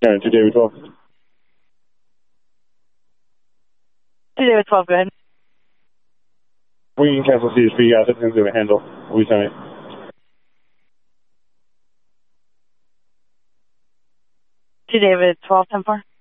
Karen, 2 David 12. 2 David 12, go ahead. We can cancel CHP, guys. Everything's going to handle. We send it. 2 David 12, 10-4.